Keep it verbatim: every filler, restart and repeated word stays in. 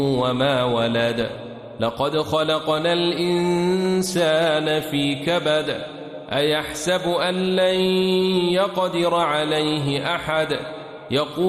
وما ولد لقد خلقنا الإنسان في كبد أيحسب أن لن يقدر عليه أحد يقول